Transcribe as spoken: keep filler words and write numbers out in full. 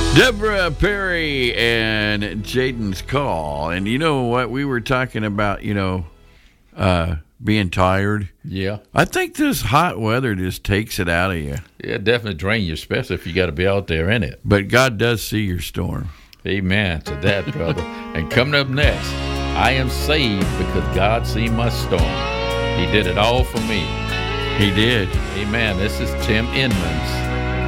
Deborah Perry and Jaden's Call. And you know what? We were talking about, you know, uh, being tired. Yeah. I think this hot weather just takes it out of you. Yeah, definitely drain you, especially if you got to be out there in it. But God does see your storm. Amen to that, brother. And coming up next, I am saved because God seen my storm. He did it all for me. He did. Amen. This is Tim Inman's